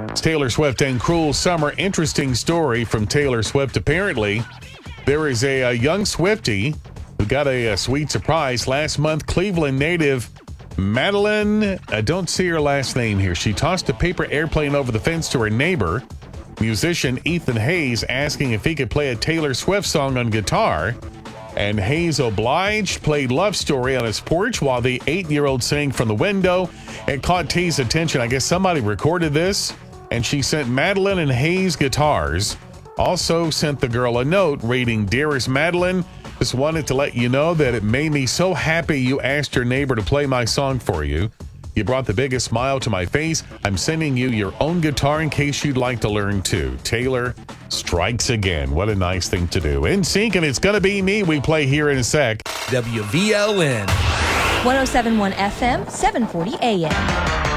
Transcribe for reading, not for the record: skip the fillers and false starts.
It's Taylor Swift and Cruel Summer. Interesting story from Taylor Swift. Apparently, there is a young Swiftie who got a sweet surprise last month. Cleveland native Madeline, I don't see her last name here. She tossed a paper airplane over the fence to her neighbor, musician Ethan Hayes, asking if he could play a Taylor Swift song on guitar. And Hayes obliged, played Love Story on his porch while the 8-year-old sang from the window. It caught T's attention. I guess somebody recorded this, and she sent Madeline and Hayes guitars. Also sent the girl a note reading, "Dearest Madeline, just wanted to let you know that it made me so happy you asked your neighbor to play my song for you. You brought the biggest smile to my face. I'm sending you your own guitar in case you'd like to learn too." Taylor strikes again. What a nice thing to do. In sync, and It's Gonna Be Me, we play here in a sec. WVLN 107.1 FM, 740 AM.